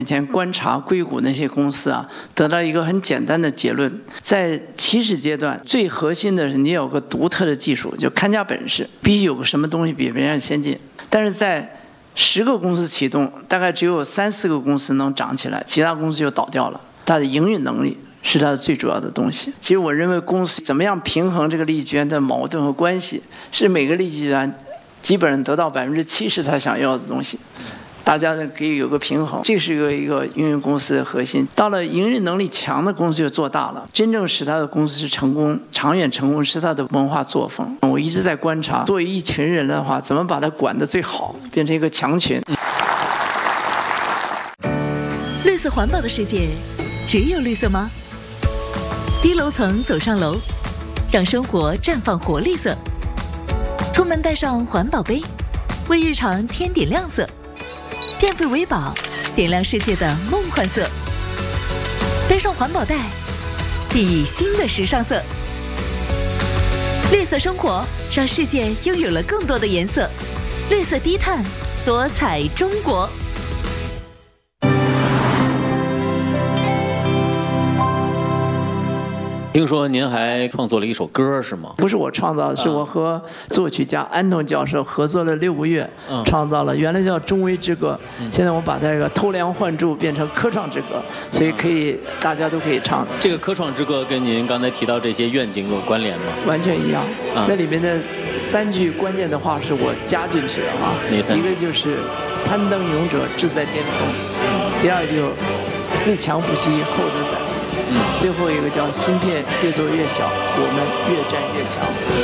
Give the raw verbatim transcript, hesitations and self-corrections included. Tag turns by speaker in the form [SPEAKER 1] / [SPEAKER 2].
[SPEAKER 1] 以前观察硅谷那些公司啊，得到一个很简单的结论：在起始阶段，最核心的是你有个独特的技术，就看家本事，必须有个什么东西比别人先进。但是在十个公司启动，大概只有三四个公司能涨起来，其他公司就倒掉了。它的营运能力是它的最主要的东西。其实我认为公司怎么样平衡这个利益集团的矛盾和关系，是每个利益集团基本上得到百分之七十他想要的东西。大家呢可以有个平衡，这是一个一个营运公司的核心。到了营运能力强的公司就做大了，真正使它的公司是成功、长远成功是它的文化作风。我一直在观察，作为一群人的话，怎么把它管得最好，变成一个强群。
[SPEAKER 2] 绿色环保的世界，只有绿色吗？低楼层走上楼，让生活绽放活力色。出门带上环保杯，为日常添点亮色。电费为宝，点亮世界的梦幻色。背上环保袋，熠熠新的时尚色。绿色生活，让世界拥有了更多的颜色。绿色低碳，多彩中国。
[SPEAKER 3] 听说您还创作了一首歌是吗？
[SPEAKER 1] 不是我创造的，是我和作曲家安东教授合作了六个月，嗯、创造了。原来叫《中微之歌》，嗯、现在我把这个偷梁换柱变成科创之歌，所以可以、嗯、大家都可以唱。
[SPEAKER 3] 这个科创之歌跟您刚才提到这些愿景有关联吗？
[SPEAKER 1] 完全一样。嗯、那里面的三句关键的话是我加进去的哈。
[SPEAKER 3] 哪三句？
[SPEAKER 1] 一个就是攀登勇者志在巅峰，嗯、第二就自强不息厚德载。嗯，最后一个叫芯片越做越小，我们越战越强。